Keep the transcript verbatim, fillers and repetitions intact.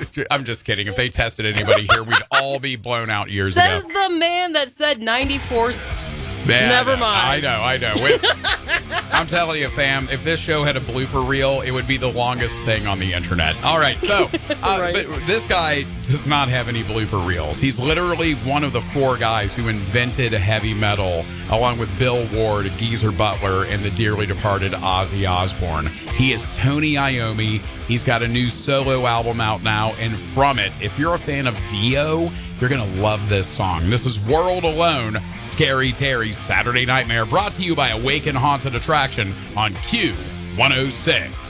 I'm just kidding. If they tested anybody here, we'd all be blown out years Says ago. the man that said ninety-four. Yeah, Never I know, mind. I know, I know. Wait, I'm telling you, fam, if this show had a blooper reel, it would be the longest thing on the internet. All right, so uh, Right. but this guy does not have any blooper reels. He's literally one of the four guys who invented heavy metal, along with Bill Ward, Geezer Butler, and the dearly departed Ozzy Osbourne. He is Tony Iommi. He's got a new solo album out now, and from it, if you're a fan of Dio, you're going to love this song. This is World Alone, Scary Terry's Saturday Nightmare, brought to you by Awaken Haunted Attraction on Q one oh six.